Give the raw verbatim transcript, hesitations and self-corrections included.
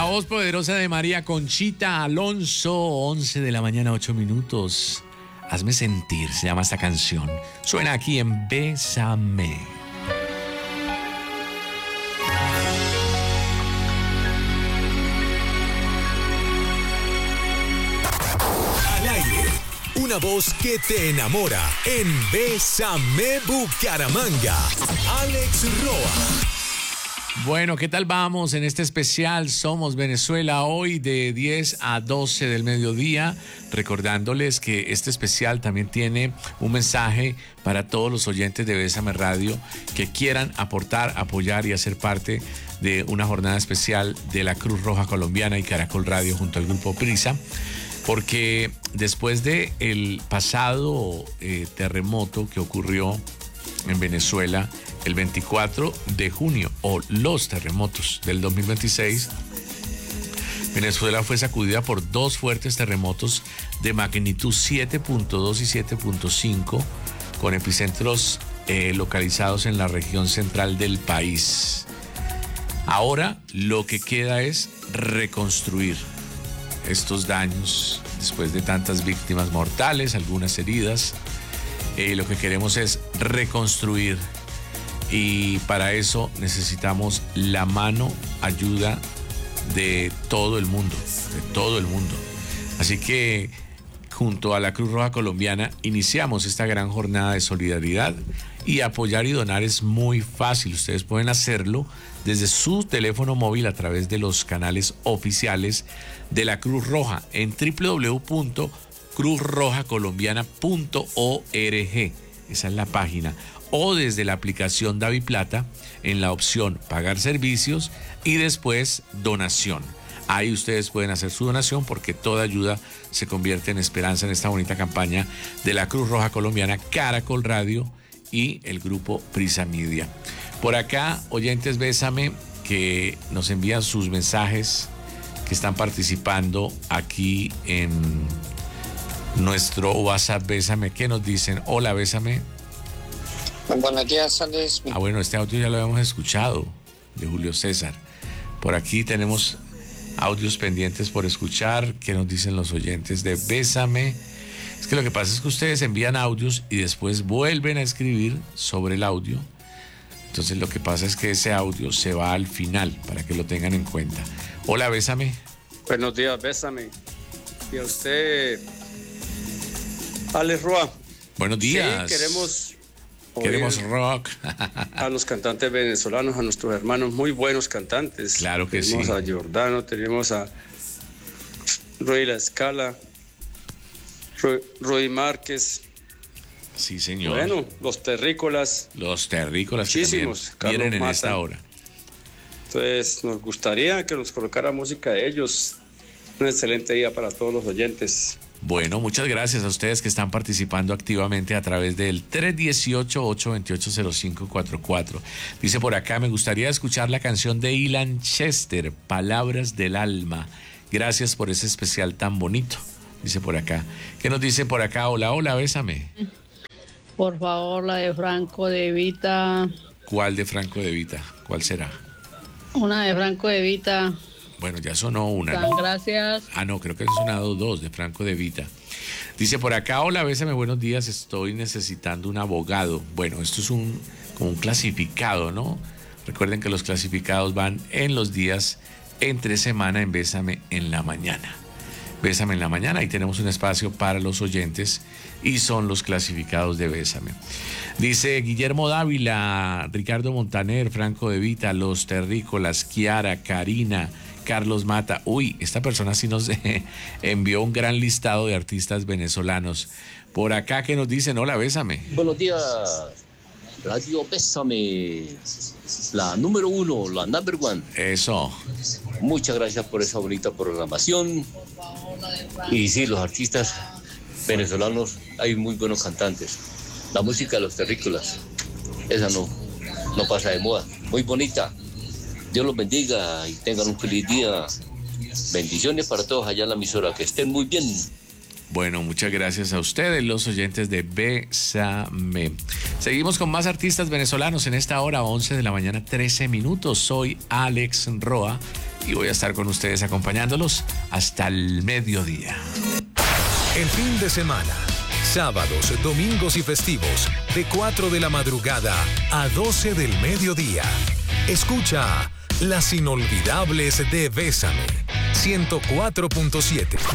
La voz poderosa de María Conchita Alonso, once de la mañana, ocho minutos. Hazme sentir, se llama esta canción. Suena aquí en Bésame. Al aire, una voz que te enamora en Bésame Bucaramanga. Alex Roa. Bueno, ¿qué tal vamos en este especial Somos Venezuela hoy de diez a doce del mediodía? Recordándoles que este especial también tiene un mensaje para todos los oyentes de Bésame Radio que quieran aportar, apoyar y hacer parte de una jornada especial de la Cruz Roja Colombiana y Caracol Radio junto al Grupo Prisa. Porque después de el pasado eh, terremoto que ocurrió en Venezuela el veinticuatro de junio, o los terremotos del dos mil veintiséis, Venezuela fue sacudida por dos fuertes terremotos de magnitud siete punto dos y siete punto cinco, con epicentros eh, localizados en la región central del país. Ahora lo que queda es reconstruir estos daños después de tantas víctimas mortales, algunas heridas. Eh, lo que queremos es reconstruir. Y para eso necesitamos la mano, ayuda de todo el mundo, de todo el mundo. Así que junto a la Cruz Roja Colombiana iniciamos esta gran jornada de solidaridad y apoyar y donar es muy fácil. Ustedes pueden hacerlo desde su teléfono móvil a través de los canales oficiales de la Cruz Roja en doble u doble u doble u punto cruz roja colombiana punto org. Esa es la página. O desde la aplicación DaviPlata en la opción pagar servicios y después donación. Ahí ustedes pueden hacer su donación porque toda ayuda se convierte en esperanza en esta bonita campaña de la Cruz Roja Colombiana, Caracol Radio y el grupo Prisa Media. Por acá, oyentes Bésame que nos envían sus mensajes, que están participando aquí en nuestro WhatsApp Bésame. ¿Qué nos dicen? Hola, Bésame. Buenos días, Alex. Ah, bueno, este audio ya lo habíamos escuchado, de Julio César. Por aquí tenemos audios pendientes por escuchar. ¿Qué nos dicen los oyentes de Bésame? Es que lo que pasa es que ustedes envían audios y después vuelven a escribir sobre el audio. Entonces lo que pasa es que ese audio se va al final, para que lo tengan en cuenta. Hola, Bésame. Buenos días, Bésame. Y a usted, Alex Roa. Buenos días. Sí, queremos... Queremos rock. A los cantantes venezolanos, a nuestros hermanos, muy buenos cantantes. Claro que tenemos sí. Tenemos a Giordano, tenemos a Roy La Scala, Roy, Roy Márquez. Sí, señor. Bueno, los terrícolas. Los terrícolas muchísimos. Que vienen en esta hora. Entonces, nos gustaría que nos colocara música de ellos. Un excelente día para todos los oyentes. Bueno, muchas gracias a ustedes que están participando activamente a través del tres uno ocho, ocho dos ocho, cero cinco cuatro cuatro. Dice por acá, me gustaría escuchar la canción de Ilan Chester, Palabras del Alma. Gracias por ese especial tan bonito, dice por acá. ¿Qué nos dice por acá? Hola, hola, Bésame. Por favor, la de Franco De Vita. ¿Cuál de Franco De Vita? ¿Cuál será? Una de Franco De Vita. Bueno, ya sonó una, ¿no? Gracias. Ah, no, creo que han sonado dos de Franco De Vita. Dice por acá, hola, Bésame, buenos días, estoy necesitando un abogado. Bueno, esto es un como un clasificado, ¿no? Recuerden que los clasificados van en los días entre semana en Bésame en la mañana. Bésame en la mañana, ahí tenemos un espacio para los oyentes y son los clasificados de Bésame. Dice Guillermo Dávila, Ricardo Montaner, Franco De Vita, Los Terrícolas, Kiara, Karina, Carlos Mata. Uy, esta persona sí nos eh, envió un gran listado de artistas venezolanos. Por acá que nos dicen, hola, Bésame. Buenos días, Radio Bésame, la número uno, la number one. Eso. Muchas gracias por esa bonita programación. Y sí, los artistas venezolanos, hay muy buenos cantantes. La música de Los Terrícolas, esa no, no pasa de moda. Muy bonita. Dios los bendiga y tengan un feliz día. Bendiciones para todos allá en la emisora. Que estén muy bien. Bueno, muchas gracias a ustedes, los oyentes de Bésame. Seguimos con más artistas venezolanos en esta hora, once de la mañana, trece minutos. Soy Alex Roa y voy a estar con ustedes acompañándolos hasta el mediodía. El fin de semana, sábados, domingos y festivos, de cuatro de la madrugada a doce del mediodía. Escucha Las Inolvidables de Bésame, ciento cuatro punto siete.